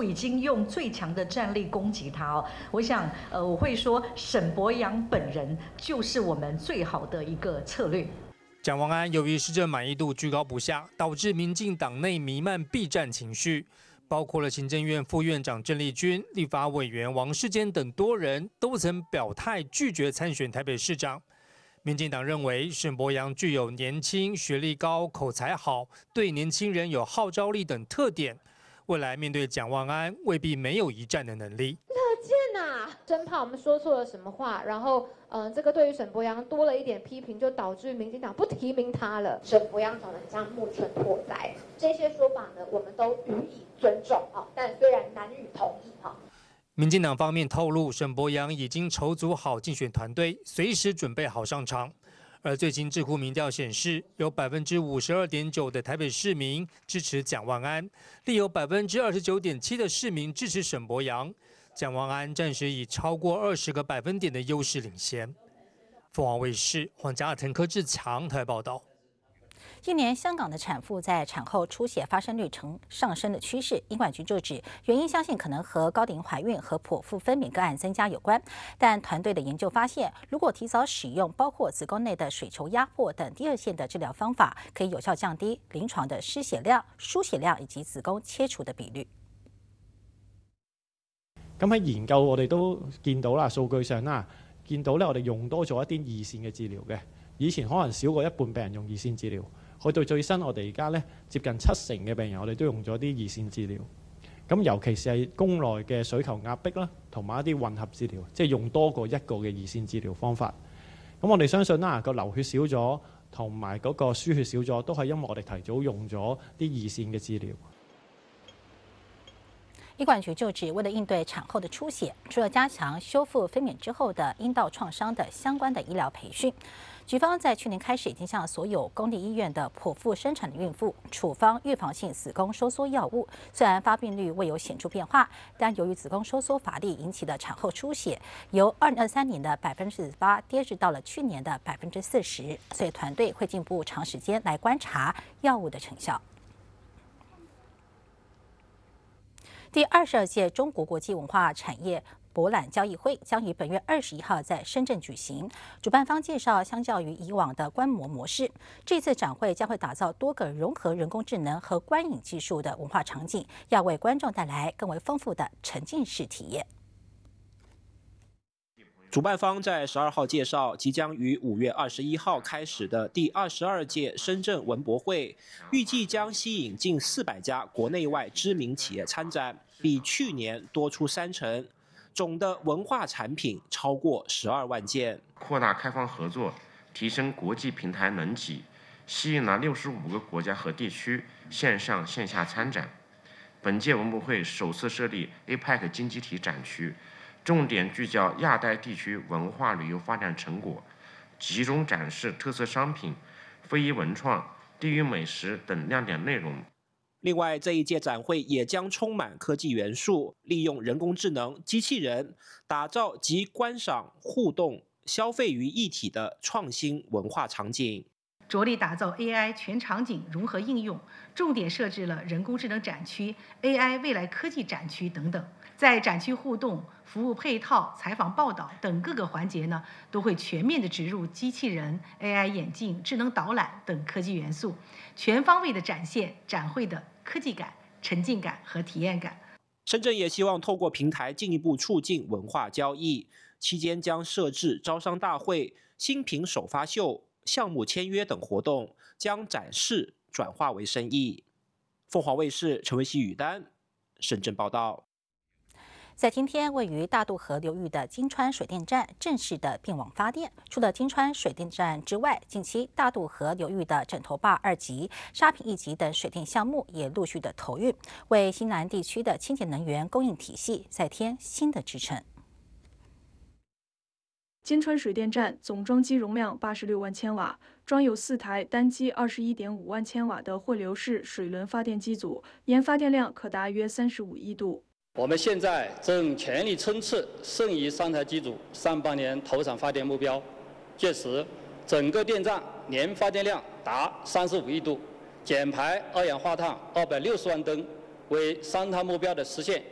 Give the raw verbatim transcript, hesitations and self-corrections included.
已经用最强的战力攻击他哦。我想，呃，我会说沈伯洋本人就是我们最好的一个策略。 蒋万安由于施政满意度居高不下，导致民进党内弥漫避战情绪。 包括了行政院副院长郑丽君、立法委员王世坚等多人都曾表态拒绝参选台北市长。民进党认为沈伯洋具有年轻、学历高、口才好、对年轻人有号召力等特点，未来面对蒋万安未必没有一战的能力。 见呐、啊，真怕我们说错了什么话，然后，嗯、呃，这个对于沈伯洋多了一点批评，就导致民进党不提名他了。沈伯洋长得很像木村拓哉，这些说法呢，我们都予以尊重啊，但虽然难予同意哈。 民进党方面透露，沈伯洋已经筹组好竞选团队，随时准备好上场。而最新智库民调显示，有百分之五十二点九的台北市民支持蒋万安，另有百分之二十九点七的市民支持沈伯洋。 蒋万安暂时以超过二十个百分点的优势领先。凤凰卫视黄家腾、柯志强台报道。 今年香港的产妇在产后出血发生率呈上升的趋势，医管局就指原因相信可能和高龄怀孕和剖腹分娩个案增加有关。但团队的研究发现，如果提早使用包括子宫内的水球压迫等第二线的治疗方法，可以有效降低临床的失血量、输血量以及子宫切除的比率。 咁喺研究我哋都見到啦，數據上啦，見到咧我哋用多咗一啲二線嘅治療嘅，以前可能少過一半病人用二線治療，去到最新我哋而家咧接近七成嘅病人我哋都用咗啲二線治療。咁尤其是係宮內嘅水球壓迫啦，同埋一啲混合治療，即係用多過一個嘅二線治療方法。咁我哋相信啦，個流血少咗，同埋嗰個輸血少咗，都係因為我哋提早用咗啲二線嘅治療。 医管局就指，为了应对产后的出血，除了加强修复分娩之后的阴道创伤的相关的医疗培训，局方在去年开始已经向所有公立医院的剖腹生产的孕妇处方预防性子宫收缩药物。虽然发病率未有显著变化，但由于子宫收缩乏力引起的产后出血，由二零二三年的百分之四十八跌至到了去年的百分之四十，所以团队会进一步长时间来观察药物的成效。 第二十二届中国国际文化产业博览交易会将于本月二十一号在深圳举行。主办方介绍，相较于以往的观摩模式，这次展会将会打造多个融合人工智能和观影技术的文化场景，要为观众带来更为丰富的沉浸式体验。 主办方在十二号介绍，即将于五月二十一号开始的第二十二届深圳文博会，预计将吸引近四百家国内外知名企业参展，比去年多出三成。总的文化产品超过十二万件。 扩大开放合作，提升国际平台能级，吸引了六十五个国家和地区线上线下参展。本届文博会首次设立 A P E C 经济体展区。 重点聚焦亚太地区文化旅游发展成果，集中展示特色商品、非遗文创、地域美食等亮点内容。 另外，这一届展会也将充满科技元素，利用人工智能、机器人，打造集观赏、互动、消费于一体的创新文化场景。 着力打造 A I 全场景融合应用，重点设置了人工智能展区、A I 未来科技展区等等。在展区互动、服务配套、采访报道等各个环节呢，都会全面的植入机器人、A I 眼镜、智能导览等科技元素，全方位的展现展会的科技感、沉浸感和体验感。 深圳也希望透过平台进一步促进文化交易，期间将设置招商大会、新品首发秀、项目签约等活动，将展示转化为生意。凤凰卫视陈维熙、宇丹深圳报道。 在今天，位于大渡河流域的金川水电站正式的并网发电。除了金川水电站之外，近期大渡河流域的枕头坝二级、沙坪一级等水电项目也陆续的投运，为西南地区的清洁能源供应体系再添新的支撑。 金川水电站总装机容量八十六万千瓦，装有四台单机二十一点五万千瓦的汇流式水轮发电机组，年发电量可达约三十五亿度。 我们现在正全力冲刺剩余三台机组上半年投产发电目标，届时整个电站年发电量达三十五亿度，减排二氧化碳二百六十万吨，为三碳目标的实现